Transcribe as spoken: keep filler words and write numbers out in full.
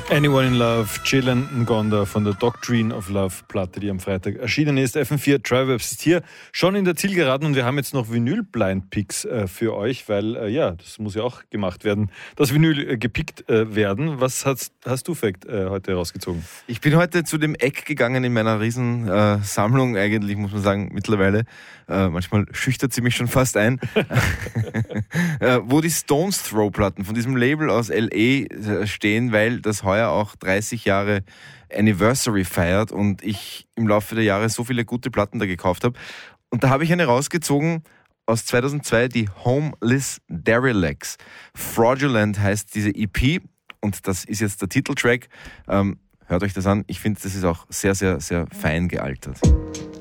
Anyone in Love, Jalen Ngonda von der Doctrine of Love Platte, die am Freitag erschienen ist. F M vier Triwebs ist hier schon in der Zielgeraden und wir haben jetzt noch Vinyl-Blind-Picks äh, für euch, weil äh, ja, das muss ja auch gemacht werden, dass Vinyl äh, gepickt äh, werden. Was hast, hast du, Fact, äh, heute rausgezogen? Ich bin heute zu dem Eck gegangen in meiner Riesensammlung, äh, eigentlich muss man sagen, mittlerweile. Äh, manchmal schüchtert sie mich schon fast ein. äh, wo die Stones Throw-Platten von diesem Label aus L A äh, stehen, weil das heuer auch dreißig Jahre Anniversary feiert und ich im Laufe der Jahre so viele gute Platten da gekauft habe. Und da habe ich eine rausgezogen aus zweitausendzwei, die Homeless Derelicts. Fraudulent heißt diese E P und das ist jetzt der Titeltrack. Ähm, hört euch das an. Ich finde, das ist auch sehr, sehr, sehr fein gealtert.